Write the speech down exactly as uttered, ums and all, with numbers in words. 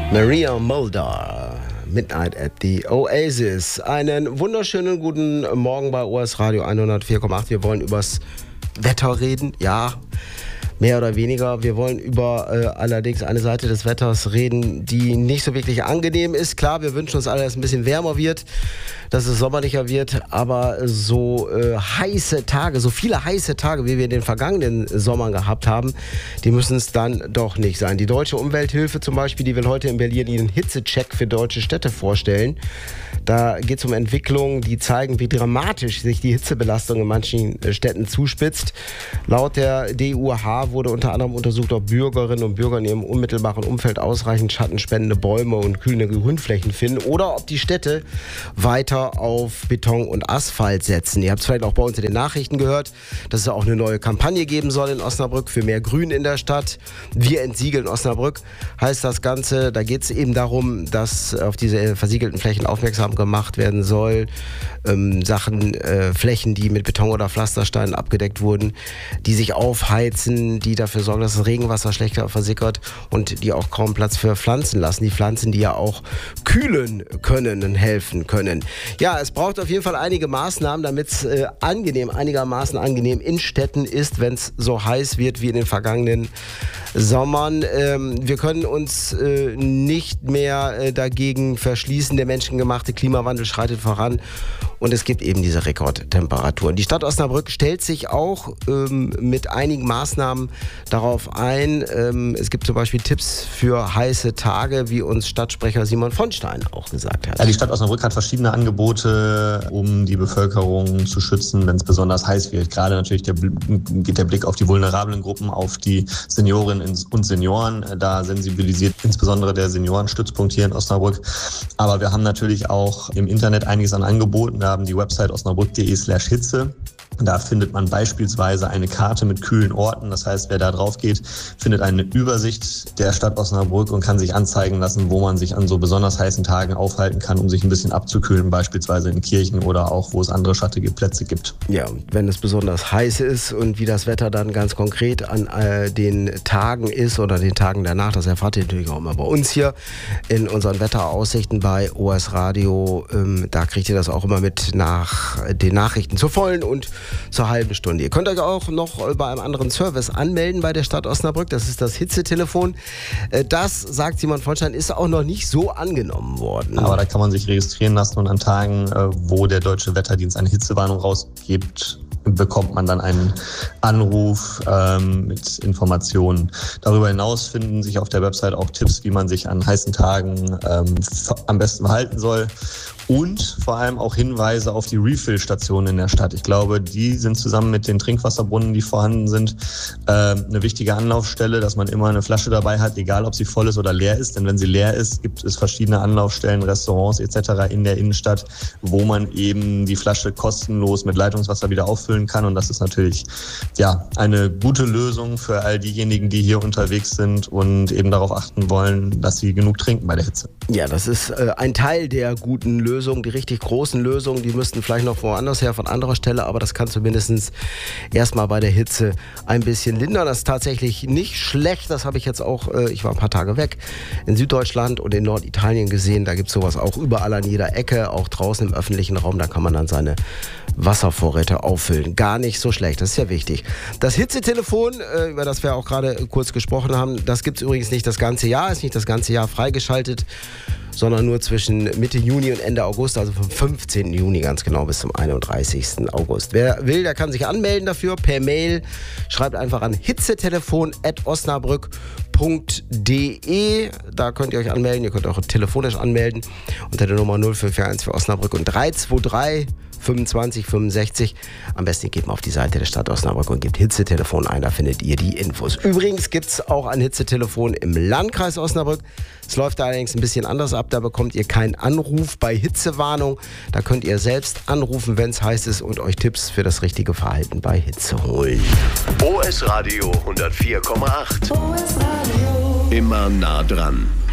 Maria Muldaur, Midnight at the Oasis. Einen wunderschönen guten Morgen bei O S Radio hundertvier Komma acht. Wir wollen übers Wetter reden, ja, mehr oder weniger. Wir wollen über äh, allerdings eine Seite des Wetters reden, die nicht so wirklich angenehm ist. Klar, wir wünschen uns alle, dass es ein bisschen wärmer wird, dass es sommerlicher wird, aber so äh, heiße Tage, so viele heiße Tage, wie wir in den vergangenen Sommern gehabt haben, die müssen es dann doch nicht sein. Die Deutsche Umwelthilfe zum Beispiel, die will heute in Berlin ihren Hitzecheck für deutsche Städte vorstellen. Da geht es um Entwicklungen, die zeigen, wie dramatisch sich die Hitzebelastung in manchen Städten zuspitzt. Laut der D U H wurde unter anderem untersucht, ob Bürgerinnen und Bürger in ihrem unmittelbaren Umfeld ausreichend schattenspendende Bäume und kühlende Grünflächen finden oder ob die Städte weiter auf Beton und Asphalt setzen. Ihr habt es vielleicht auch bei uns in den Nachrichten gehört, dass es auch eine neue Kampagne geben soll in Osnabrück für mehr Grün in der Stadt. Wir entsiegeln Osnabrück heißt das Ganze. Da geht es eben darum, dass auf diese versiegelten Flächen aufmerksam gemacht werden soll. Ähm, Sachen, äh, Flächen, die mit Beton oder Pflastersteinen abgedeckt wurden, die sich aufheizen, die dafür sorgen, dass das Regenwasser schlechter versickert und die auch kaum Platz für Pflanzen lassen. Die Pflanzen, die ja auch kühlen können und helfen können. Ja, es braucht auf jeden Fall einige Maßnahmen, damit es äh, angenehm, einigermaßen angenehm in Städten ist, wenn es so heiß wird wie in den vergangenen Sommern. Ähm, wir können uns äh, nicht mehr äh, dagegen verschließen. Der menschengemachte Klimawandel schreitet voran und es gibt eben diese Rekordtemperaturen. Die Stadt Osnabrück stellt sich auch ähm, mit einigen Maßnahmen darauf ein. Ähm, es gibt zum Beispiel Tipps für heiße Tage, wie uns Stadtsprecher Simon Fronstein auch gesagt hat. Ja, die Stadt Osnabrück hat verschiedene Angebote, um die Bevölkerung zu schützen, wenn es besonders heiß wird. Gerade natürlich der, geht der Blick auf die vulnerablen Gruppen, auf die Seniorinnen und Senioren. Da sensibilisiert insbesondere der Seniorenstützpunkt hier in Osnabrück. Aber wir haben natürlich auch im Internet einiges an Angeboten. Wir haben die Website osnabrück.de slash Hitze. Da findet man beispielsweise eine Karte mit kühlen Orten. Das heißt, wer da drauf geht, findet eine Übersicht der Stadt Osnabrück und kann sich anzeigen lassen, wo man sich an so besonders heißen Tagen aufhalten kann, um sich ein bisschen abzukühlen, beispielsweise in Kirchen oder auch, wo es andere schattige Plätze gibt. Ja, wenn es besonders heiß ist und wie das Wetter dann ganz konkret an äh, den Tagen ist oder den Tagen danach, das erfahrt ihr natürlich auch immer bei uns hier in unseren Wetteraussichten bei O S Radio. Ähm, da kriegt ihr das auch immer mit nach den Nachrichten zur vollen und zur halben Stunde. Ihr könnt euch auch noch bei einem anderen Service anmelden bei der Stadt Osnabrück. Das ist das Hitzetelefon. Das, sagt Simon Fronstein, ist auch noch nicht so angenommen worden. Aber da kann man sich registrieren lassen und an Tagen, wo der Deutsche Wetterdienst eine Hitzewarnung rausgibt, bekommt man dann einen Anruf ähm, mit Informationen. Darüber hinaus finden sich auf der Website auch Tipps, wie man sich an heißen Tagen ähm, am besten verhalten soll. Und vor allem auch Hinweise auf die Refill-Stationen in der Stadt. Ich glaube, die sind zusammen mit den Trinkwasserbrunnen, die vorhanden sind, äh, eine wichtige Anlaufstelle, dass man immer eine Flasche dabei hat, egal ob sie voll ist oder leer ist. Denn wenn sie leer ist, gibt es verschiedene Anlaufstellen, Restaurants et cetera in der Innenstadt, wo man eben die Flasche kostenlos mit Leitungswasser wieder auffüllen kann. Und das ist natürlich ja eine gute Lösung für all diejenigen, die hier unterwegs sind und eben darauf achten wollen, dass sie genug trinken bei der Hitze. Ja, das ist äh, ein Teil der guten Lösung. Die richtig großen Lösungen, die müssten vielleicht noch woanders her, von anderer Stelle, aber das kann zumindest erstmal bei der Hitze ein bisschen lindern. Das ist tatsächlich nicht schlecht, das habe ich jetzt auch, äh, ich war ein paar Tage weg, in Süddeutschland und in Norditalien gesehen, da gibt es sowas auch überall an jeder Ecke, auch draußen im öffentlichen Raum, da kann man dann seine Wasservorräte auffüllen. Gar nicht so schlecht, das ist ja wichtig. Das Hitzetelefon, äh, über das wir auch gerade kurz gesprochen haben, das gibt es übrigens nicht das ganze Jahr, ist nicht das ganze Jahr freigeschaltet, sondern nur zwischen Mitte Juni und Ende August, also vom fünfzehnten Juni ganz genau bis zum einunddreißigsten August. Wer will, der kann sich anmelden dafür per Mail. Schreibt einfach an hitzetelefon at osnabrück punkt de. Da könnt ihr euch anmelden. Ihr könnt auch telefonisch anmelden unter der Nummer null fünf vier eins für Osnabrück und drei zwei drei fünfundzwanzig fünfundsechzig. Am besten geht mal auf die Seite der Stadt Osnabrück und gebt Hitzetelefon ein, da findet ihr die Infos. Übrigens gibt es auch ein Hitzetelefon im Landkreis Osnabrück. Es läuft allerdings ein bisschen anders ab, da bekommt ihr keinen Anruf bei Hitzewarnung. Da könnt ihr selbst anrufen, wenn es heiß ist und euch Tipps für das richtige Verhalten bei Hitze holen. O S Radio hundertvier Komma acht. O S Radio. Immer nah dran.